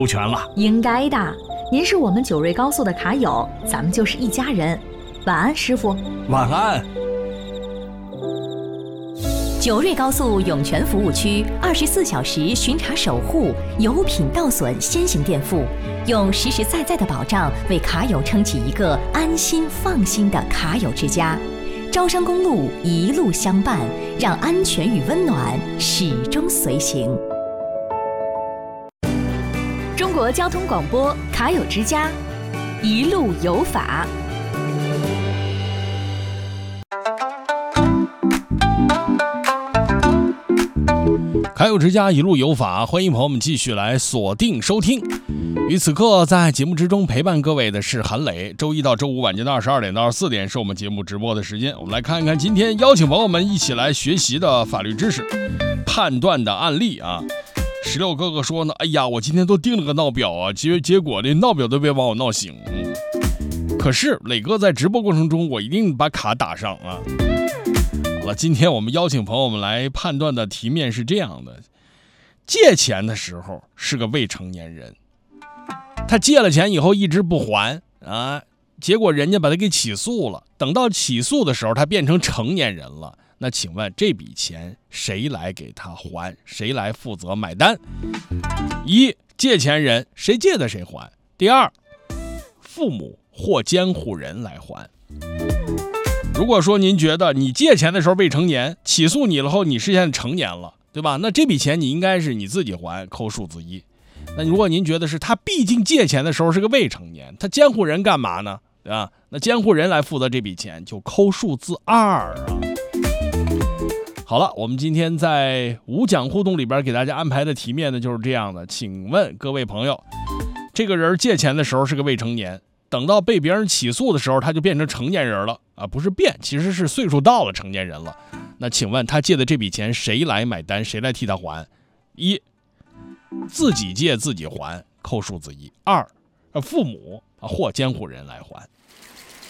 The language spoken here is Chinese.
周全了。 应该的，您是我们九瑞高速的卡友，咱们就是一家人。晚安，师傅。 晚安。 九瑞高速涌泉服务区24小时巡查守护，有品到损先行垫付，用实实在在的保障为卡友撑起一个安心放心的卡友之家。招商公路一路相伴，让安全与温暖始终随行。 中国交通广播卡友之家，一路有法。 卡友之家一路有法，欢迎朋友们继续来锁定收听。于此刻在节目之中陪伴各位的是韩磊。周一到周五晚间的22点到24点是我们节目直播的时间。我们来看一看今天邀请朋友们一起来学习的法律知识、判断的案例啊。16哥哥说呢，哎呀，我今天都订了个闹表啊，结果这闹表都别把我闹醒。可是磊哥在直播过程中，我一定把卡打上啊。好了，今天我们邀请朋友们来判断的题面是这样的：借钱的时候是个未成年人，他借了钱以后一直不还啊，结果人家把他给起诉了。等到起诉的时候，他变成成年人了。那请问这笔钱谁来给他还？谁来负责买单？一、借钱人谁借的谁还；第二，父母或监护人来还。如果说您觉得你借钱的时候未成年，起诉你了后你是现在成年了，对吧？那这笔钱你应该是你自己还，扣数字1。那如果您觉得是他毕竟借钱的时候是个未成年，他监护人干嘛呢？对吧？那监护人来负责这笔钱，就扣数字2啊。好了，我们今天在无奖互动里边给大家安排的题面呢就是这样的。请问各位朋友，这个人借钱的时候是个未成年，等到被别人起诉的时候他就变成成年人了啊，不是变，其实是岁数到了成年人了。那请问他借的这笔钱谁来买单？谁来替他还？一、自己借自己还，扣数字1；2、父母或监护人来还。